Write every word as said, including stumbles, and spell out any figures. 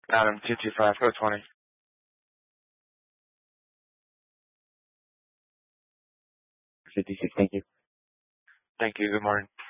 Adam two two five, go twenty. fifty-six, thank you. Thank you. Good morning.